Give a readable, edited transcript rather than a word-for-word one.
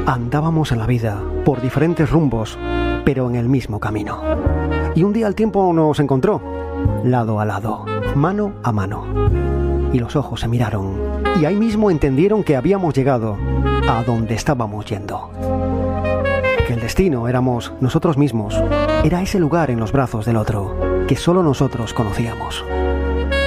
Andábamos en la vida por diferentes rumbos, pero en el mismo camino. Y un día el tiempo nos encontró, lado a lado, mano a mano. Y los ojos se miraron, y ahí mismo entendieron que habíamos llegado a donde estábamos yendo. Que el destino éramos nosotros mismos, era ese lugar en los brazos del otro, que solo nosotros conocíamos.